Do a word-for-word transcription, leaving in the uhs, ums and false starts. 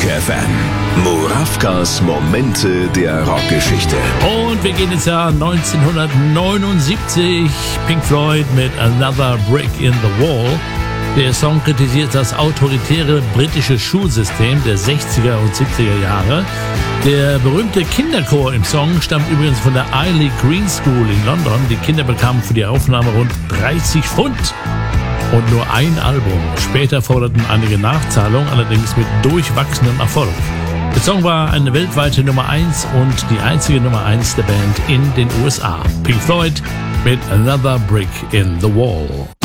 Rock F M. Murawkas Momente der Rockgeschichte. Und wir gehen ins Jahr neunzehnhundertneunundsiebzig. Pink Floyd mit Another Brick in the Wall. Der Song kritisiert das autoritäre britische Schulsystem der sechziger und siebziger Jahre. Der berühmte Kinderchor im Song stammt übrigens von der Ely Green School in London. Die Kinder bekamen für die Aufnahme rund dreißig Pfund und nur ein Album. Später forderten einige Nachzahlungen, allerdings mit durchwachsenem Erfolg. Der Song war eine weltweite Nummer eins und die einzige Nummer eins der Band in den U S A. Pink Floyd mit Another Brick in the Wall.